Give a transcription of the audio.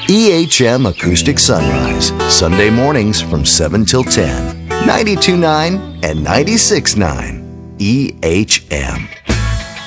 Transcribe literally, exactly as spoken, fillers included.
E H M Acoustic Sunrise, Sunday mornings from seven till ten. ninety-two point nine and ninety-six point nine. E H M.